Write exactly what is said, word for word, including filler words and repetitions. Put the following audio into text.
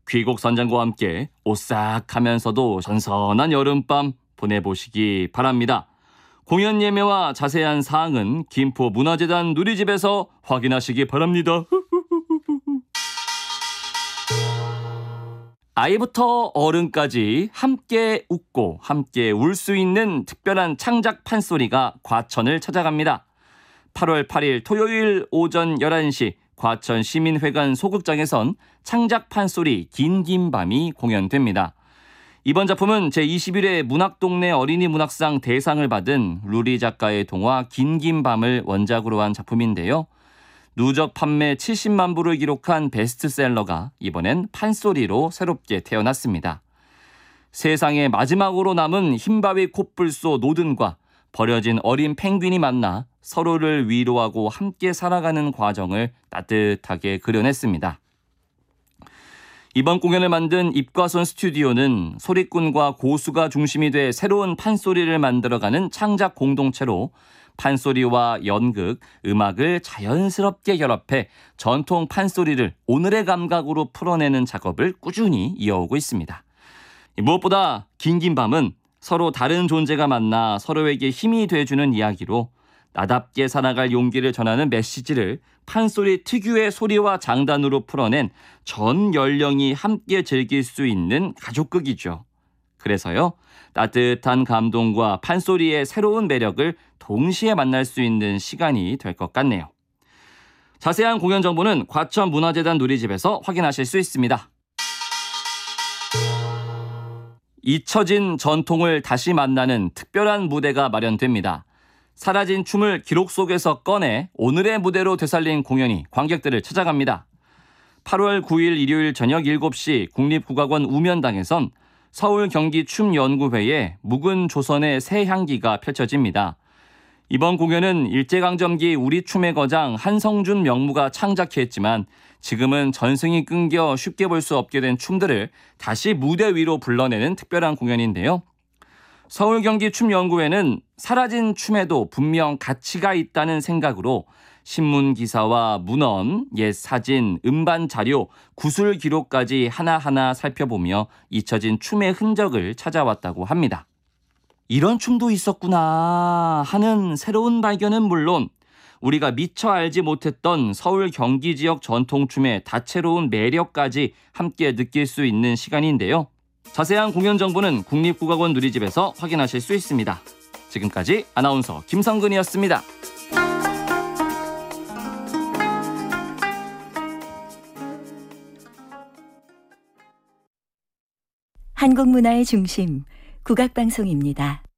귀곡 선장과 함께 오싹하면서도 선선한 여름밤 보내보시기 바랍니다. 공연 예매와 자세한 사항은 김포문화재단 누리집에서 확인하시기 바랍니다. 아이부터 어른까지 함께 웃고 함께 울 수 있는 특별한 창작 판소리가 과천을 찾아갑니다. 팔월 팔일 토요일 오전 열한 시 과천 시민회관 소극장에선 창작 판소리 긴긴밤이 공연됩니다. 이번 작품은 제이십일 회 문학동네 어린이 문학상 대상을 받은 루리 작가의 동화 긴긴밤을 원작으로 한 작품인데요. 누적 판매 칠십만 부를 기록한 베스트셀러가 이번엔 판소리로 새롭게 태어났습니다. 세상의 마지막으로 남은 흰바위 콧불소 노든과 버려진 어린 펭귄이 만나 서로를 위로하고 함께 살아가는 과정을 따뜻하게 그려냈습니다. 이번 공연을 만든 입과손 스튜디오는 소리꾼과 고수가 중심이 돼 새로운 판소리를 만들어가는 창작 공동체로 판소리와 연극, 음악을 자연스럽게 결합해 전통 판소리를 오늘의 감각으로 풀어내는 작업을 꾸준히 이어오고 있습니다. 무엇보다 긴긴밤은 서로 다른 존재가 만나 서로에게 힘이 돼주는 이야기로 나답게 살아갈 용기를 전하는 메시지를 판소리 특유의 소리와 장단으로 풀어낸 전 연령이 함께 즐길 수 있는 가족극이죠. 그래서요, 따뜻한 감동과 판소리의 새로운 매력을 동시에 만날 수 있는 시간이 될 것 같네요. 자세한 공연 정보는 과천문화재단 누리집에서 확인하실 수 있습니다. 잊혀진 전통을 다시 만나는 특별한 무대가 마련됩니다. 사라진 춤을 기록 속에서 꺼내 오늘의 무대로 되살린 공연이 관객들을 찾아갑니다. 팔월 구일 일요일 저녁 일곱 시 국립국악원 우면당에선 서울 경기 춤연구회의 묵은 조선의 새 향기가 펼쳐집니다. 이번 공연은 일제강점기 우리 춤의 거장 한성준 명무가 창작했지만 지금은 전승이 끊겨 쉽게 볼 수 없게 된 춤들을 다시 무대 위로 불러내는 특별한 공연인데요. 서울 경기 춤연구회는 사라진 춤에도 분명 가치가 있다는 생각으로 신문 기사와 문헌, 옛 사진, 음반 자료, 구술 기록까지 하나하나 살펴보며 잊혀진 춤의 흔적을 찾아왔다고 합니다. 이런 춤도 있었구나 하는 새로운 발견은 물론 우리가 미처 알지 못했던 서울 경기 지역 전통춤의 다채로운 매력까지 함께 느낄 수 있는 시간인데요. 자세한 공연 정보는 국립국악원 누리집에서 확인하실 수 있습니다. 지금까지 아나운서 김성근이었습니다. 한국 문화의 중심, 국악방송입니다.